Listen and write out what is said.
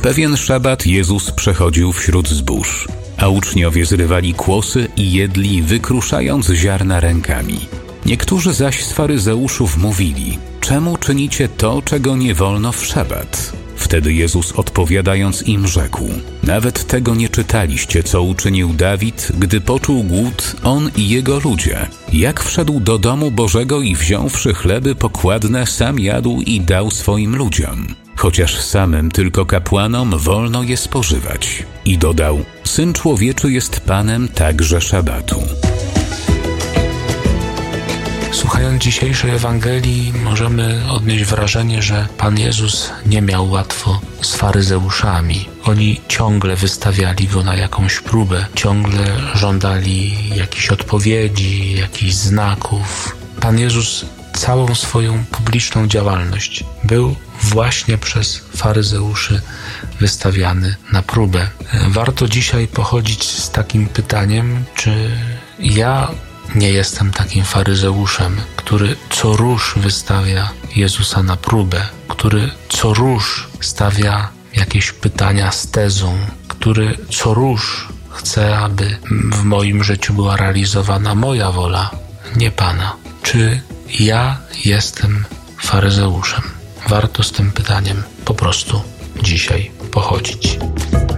pewien szabat Jezus przechodził wśród zbóż, a uczniowie zrywali kłosy i jedli, wykruszając ziarna rękami. Niektórzy zaś z faryzeuszów mówili: czemu czynicie to, czego nie wolno w szabat? Wtedy Jezus odpowiadając im rzekł: nawet tego nie czytaliście, co uczynił Dawid, gdy poczuł głód, on i jego ludzie. Jak wszedł do domu Bożego i wziąwszy chleby pokładne, sam jadł i dał swoim ludziom. Chociaż samym tylko kapłanom wolno je spożywać. I dodał: Syn Człowieczy jest Panem także szabatu. Słuchając dzisiejszej Ewangelii, możemy odnieść wrażenie, że Pan Jezus nie miał łatwo z faryzeuszami. Oni ciągle wystawiali Go na jakąś próbę, ciągle żądali jakichś odpowiedzi, jakichś znaków. Pan Jezus całą swoją publiczną działalność był właśnie przez faryzeuszy wystawiany na próbę. Warto dzisiaj pochodzić z takim pytaniem, czy ja nie jestem takim faryzeuszem, który co rusz wystawia Jezusa na próbę, który co rusz stawia jakieś pytania z tezą, który co rusz chce, aby w moim życiu była realizowana moja wola, nie Pana. Czy ja jestem faryzeuszem? Warto z tym pytaniem po prostu dzisiaj pochodzić.